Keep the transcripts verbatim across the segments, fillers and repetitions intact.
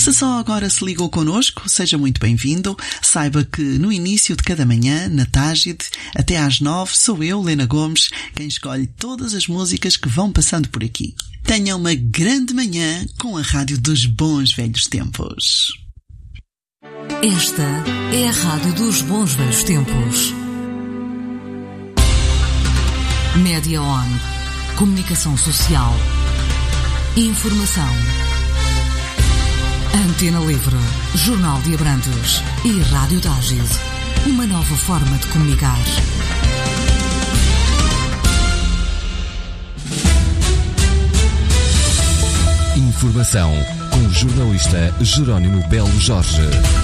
Se só agora se ligou connosco, seja muito bem-vindo. Saiba que no início de cada manhã, na Tágide, até às nove, sou eu, Lena Gomes, quem escolhe todas as músicas que vão passando por aqui. Tenha uma grande manhã com a Rádio dos Bons Velhos Tempos. Esta é a Rádio dos Bons Velhos Tempos. Média On. Comunicação social. Informação. Antena Livre. Jornal de Abrantes. E Rádio Tágide. Uma nova forma de comunicar. Informação com o jornalista Jerónimo Belo Jorge.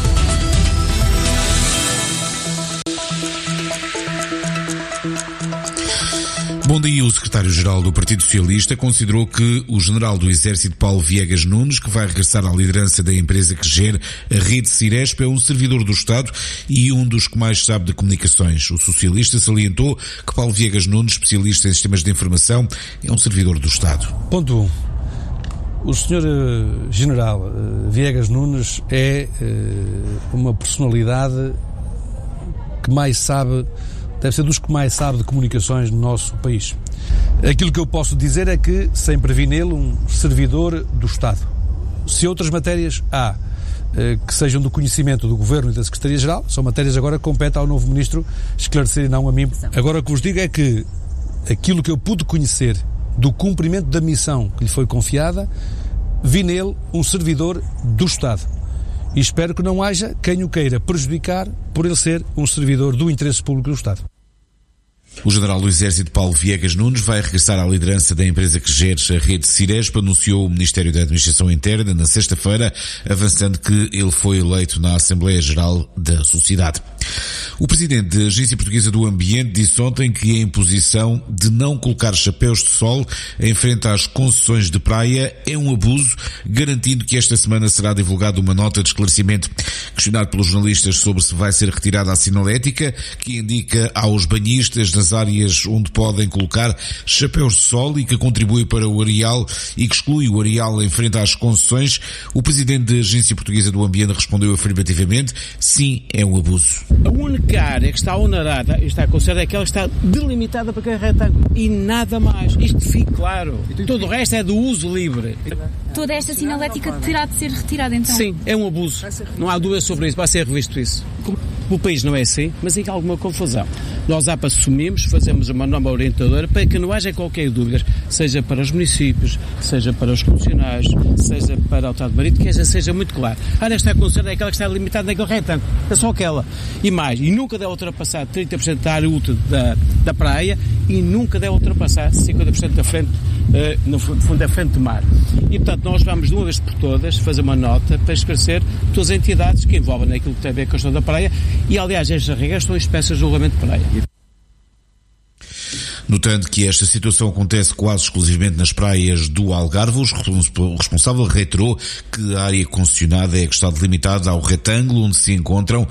Bom dia. O secretário-geral do Partido Socialista considerou que o general do Exército Paulo Viegas Nunes, que vai regressar à liderança da empresa que gera a rede Ciresp, é um servidor do Estado e um dos que mais sabe de comunicações. O socialista salientou que Paulo Viegas Nunes, especialista em sistemas de informação, é um servidor do Estado. Ponto um. O senhor uh, general uh, Viegas Nunes é uh, uma personalidade que mais sabe, deve ser dos que mais sabe de comunicações no nosso país. Aquilo que eu posso dizer é que sempre vi nele um servidor do Estado. Se outras matérias há uh, que sejam do conhecimento do Governo e da Secretaria-Geral, são matérias agora que compete ao novo Ministro esclarecer e não a mim. Agora o que vos digo é que aquilo que eu pude conhecer do cumprimento da missão que lhe foi confiada, vi nele um servidor do Estado. E espero que não haja quem o queira prejudicar por ele ser um servidor do interesse público do Estado. O general do Exército Paulo Viegas Nunes vai regressar à liderança da empresa que gera a rede Ciresp, anunciou o Ministério da Administração Interna na sexta-feira, avançando que ele foi eleito na Assembleia Geral da Sociedade. O presidente da Agência Portuguesa do Ambiente disse ontem que a imposição de não colocar chapéus de sol em frente às concessões de praia é um abuso, garantindo que esta semana será divulgada uma nota de esclarecimento. Questionado pelos jornalistas sobre se vai ser retirada a sinalética que indica aos banhistas nas áreas onde podem colocar chapéus de sol e que contribui para o areal e que exclui o areal em frente às concessões, o presidente da Agência Portuguesa do Ambiente respondeu afirmativamente: sim, é um abuso. A única área que está onerada e está considerada é aquela que está delimitada para aquele retângulo e nada mais. Isto fique claro. Todo o resto é do uso livre. Toda esta sinalética terá de ser retirada então? Sim, é um abuso. Não há dúvida sobre isso. Vai ser revisto isso. O país não é assim, mas há alguma confusão. Nós A P A assumimos, fazemos uma norma orientadora para que não haja qualquer dúvida, seja para os municípios, seja para os funcionários, seja para o Estado Marítimo, que seja muito claro. A área que está considerada é aquela que está limitada naquele retângulo. É só aquela. E mais, e nunca deve ultrapassar trinta por cento da área útil da, da praia e nunca deve ultrapassar cinquenta por cento da frente, uh, no fundo da frente do mar. E portanto nós vamos de uma vez por todas fazer uma nota para esclarecer todas as entidades que envolvem naquilo que tem a ver com a questão da praia e aliás estas regras estão expressas no regulamento de praia. Notando que esta situação acontece quase exclusivamente nas praias do Algarve, o responsável reiterou que a área concessionada é a que está delimitada ao retângulo onde se encontram